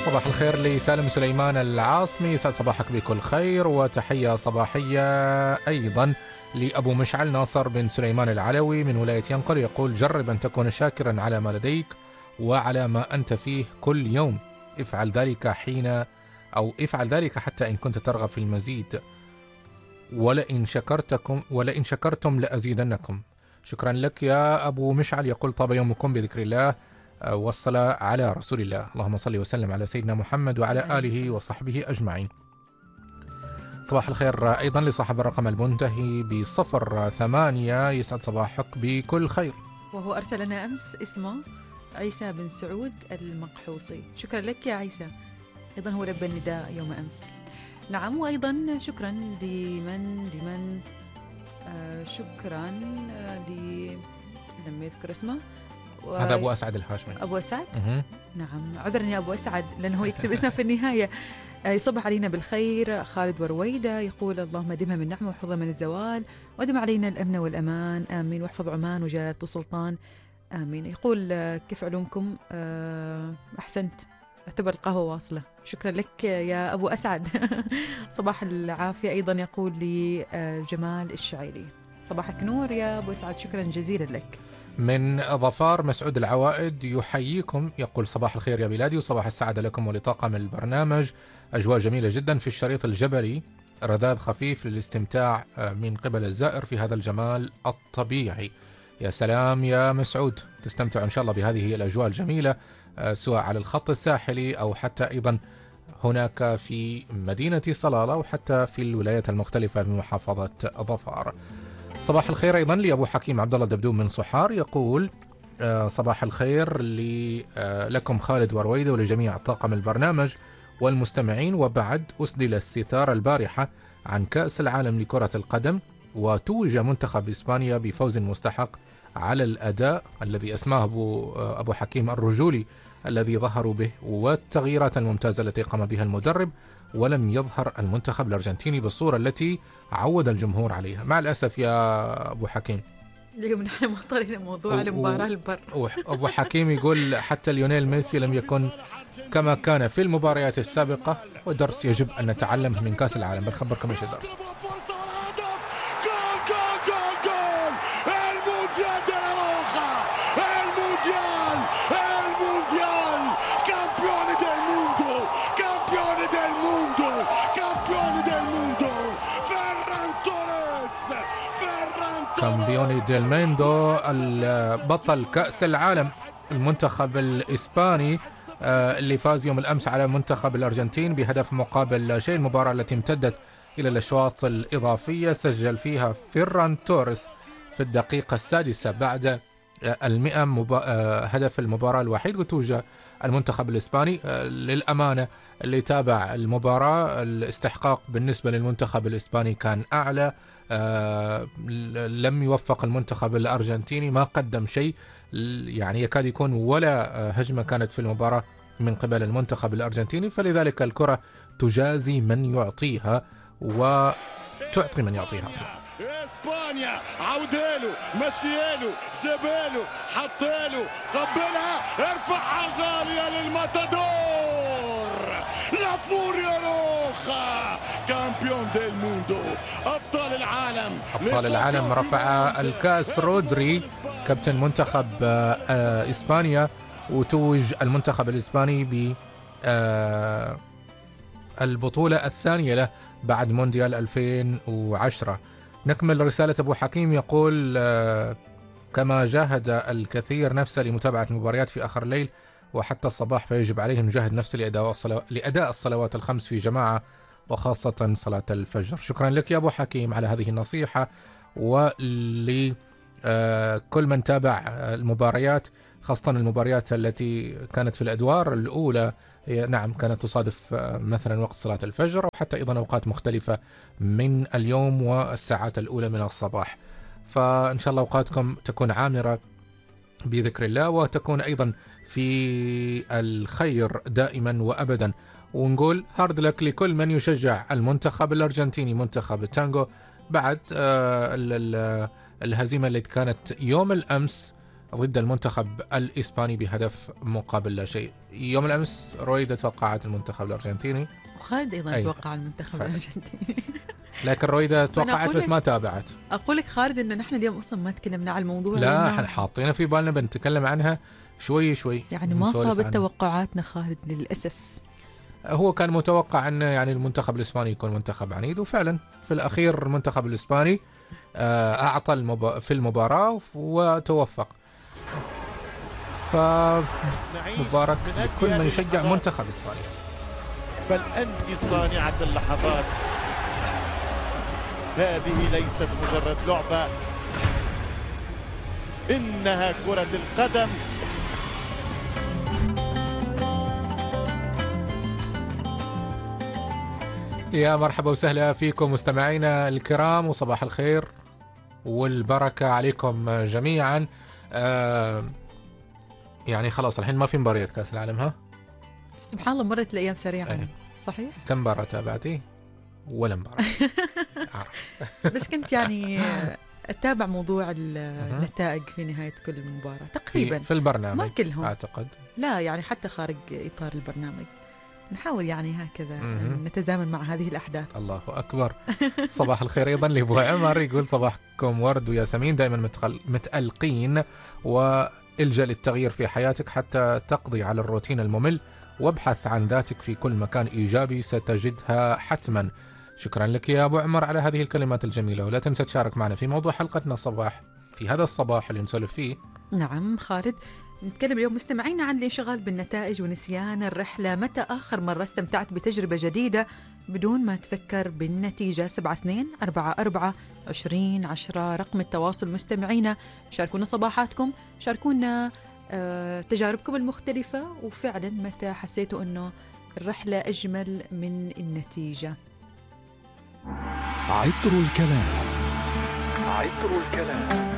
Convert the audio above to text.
صباح الخير لسالم سليمان العاصمي، يسعد صباحك بكل خير، وتحية صباحية أيضا لأبو مشعل ناصر بن سليمان العلوي من ولاية ينقل، يقول: جرب أن تكون شاكرا على ما لديك وعلى ما أنت فيه كل يوم، افعل ذلك حتى إن كنت ترغب في المزيد، ولئن شكرتم لأزيدنكم. شكرا لك يا أبو مشعل. يقول: طاب يومكم بذكر الله والصلاة على رسول الله، اللهم صل وسلم على سيدنا محمد وعلى آله وصحبه أجمعين. صباح الخير أيضا لصاحب الرقم المنتهي ب08، يسعد صباحك بكل خير. وهو أرسل لنا أمس اسمه عيسى بن سعود المقحوصي. شكرا لك يا عيسى، أيضا هو لبى النداء يوم أمس. نعم، وأيضا شكرا لمن شكرا لم يذكر اسمه، هذا أبو أسعد الهاشمي. أبو أسعد؟ نعم، عذرا يا أبو أسعد لأنه يكتب اسمه في النهاية. يصبح علينا بالخير خالد ورويدة، يقول: اللهم دمها من نعمة وحفظها من الزوال، ودم علينا الأمن والأمان، آمين، واحفظ عمان وجلالة السلطان، آمين. يقول: كيف علومكم؟ أحسنت، اعتبر القهوة واصلة. شكرا لك يا أبو أسعد. صباح العافية. أيضا يقول لي جمال الشعيري: صباحك نور يا أبو أسعد، شكرا جزيلا لك. من ظفار مسعود العوائد يحييكم، يقول: صباح الخير يا بلادي وصباح السعادة لكم ولطاقم البرنامج، أجواء جميلة جدا في الشريط الجبلي، رذاذ خفيف للاستمتاع من قبل الزائر في هذا الجمال الطبيعي. يا سلام يا مسعود، تستمتع إن شاء الله بهذه الأجواء الجميلة، سواء على الخط الساحلي أو حتى أيضا هناك في مدينة صلالة وحتى في الولايات المختلفة بمحافظة ظفار. صباح الخير أيضا لأبو حكيم عبد الله دبدوب من صحار، يقول: صباح الخير لكم خالد ورويدة ولجميع طاقم البرنامج والمستمعين. وبعد أسدل الستار البارحة عن كأس العالم لكرة القدم، وتوج منتخب إسبانيا بفوز مستحق على الأداء الذي أسماه أبو حكيم الرجولي الذي ظهروا به، والتغييرات الممتازة التي قام بها المدرب، ولم يظهر المنتخب الأرجنتيني بالصورة التي عود الجمهور عليها. مع الأسف يا أبو حكيم، اليوم نحن مضطرين موضوع المباراة البر. أبو حكيم يقول: حتى ليونيل ميسي لم يكن كما كان في المباريات السابقة، ودرس يجب أن نتعلمه من كأس العالم. بنخبركم إيش الدرس. كامبيوني ديل موندو، البطل كأس العالم، المنتخب الإسباني اللي فاز يوم الأمس على منتخب الأرجنتين بهدف مقابل لا شيء. المباراة التي امتدت إلى الأشواط الإضافية، سجل فيها فيران توريس في الدقيقة 6 بعد 100 هدف المباراة الوحيد، وتوج المنتخب الإسباني. للأمانة اللي تابع المباراة، الاستحقاق بالنسبة للمنتخب الإسباني كان أعلى. لم يوفق المنتخب الأرجنتيني، ما قدم شيء، يعني يكاد يكون ولا هجمة كانت في المباراة من قبل المنتخب الأرجنتيني. فلذلك الكرة تجازي من يعطيها وتعطي من يعطيها أصلا. اسبانيا عوديله، مشياله، جاباله، حطيله، قبلها، ارفعها الغالية للماتادور لا فوريا روخا، كامبيون ديل موندو، أبطال العالم. أبطال العالم رفع الكأس رودري كابتن منتخب إسبانيا، وتوج المنتخب الإسباني بالبطولة الثانية له بعد مونديال 2010. نكمل رسالة أبو حكيم، يقول: كما جاهد الكثير نفسه لمتابعة المباريات في آخر الليل وحتى الصباح، فيجب عليه أن يجاهد نفسه لأداء الصلوات الخمس في جماعة، وخاصة صلاة الفجر. شكرا لك يا أبو حكيم على هذه النصيحة، ولكل من تابع المباريات، خاصة المباريات التي كانت في الأدوار الأولى. نعم، كانت تصادف مثلا وقت صلاة الفجر، وحتى أيضا أوقات مختلفة من اليوم والساعات الأولى من الصباح. فإن شاء الله أوقاتكم تكون عامرة بذكر الله، وتكون أيضا في الخير دائما وأبدا. ونقول هارد لك لكل من يشجع المنتخب الأرجنتيني، منتخب التانغو، بعد الهزيمة التي كانت يوم الأمس ضد المنتخب الإسباني بهدف مقابل لا شيء. يوم الأمس رويدة توقعت المنتخب الأرجنتيني، وخالد أيضا أيوة. توقع المنتخب الأرجنتيني. لكن رويدة توقعت بس ما تابعت. أقول لك خالد إن نحن اليوم أصلا ما تكلمنا عن الموضوع، لا احنا حاطينه في بالنا بنتكلم عنها شوي شوي، يعني ما صابت توقعاتنا خالد للأسف. هو كان متوقع أن يعني المنتخب الإسباني يكون منتخب عنيد، وفعلا في الأخير المنتخب الإسباني أعطى في المباراة وتوفق. فمبارك لكل من يشجع منتخب إسبانيا. بل أنت صانعة اللحظات، هذه ليست مجرد لعبة، إنها كرة القدم. يا مرحبا وسهلا فيكم مستمعينا الكرام، وصباح الخير والبركة عليكم جميعا. يعني خلاص الحين ما في مباريات كأس العالم، ها؟ سبحان الله مرت الأيام سريعا. صحيح. كم مباراة تابعتي؟ ولا مباراة. بس كنت يعني أتابع موضوع النتائج في نهاية كل مباراة تقريبا في البرنامج، ما كلهم أعتقد. لا يعني حتى خارج إطار البرنامج نحاول يعني هكذا أن نتزامن مع هذه الأحداث. الله أكبر. صباح الخير أيضا لأبو عمر، يقول صباحكم ورد وياسمين، دائما متألقين وإلجأ للتغيير في حياتك حتى تقضي على الروتين الممل، وابحث عن ذاتك في كل مكان إيجابي ستجدها حتما. شكرا لك يا أبو عمر على هذه الكلمات الجميلة، ولا تنسى تشارك معنا في موضوع حلقتنا في هذا الصباح اللي نسولف فيه. نعم خالد، نتكلم اليوم مستمعينا عن الانشغال بالنتائج ونسيان الرحلة. متى آخر مرة استمتعت بتجربة جديدة بدون ما تفكر بالنتيجة؟ 7244-2010 رقم التواصل مستمعينا. شاركونا صباحاتكم، شاركونا تجاربكم المختلفة، وفعلا متى حسيتوا أنه الرحلة أجمل من النتيجة. عطر الكلام.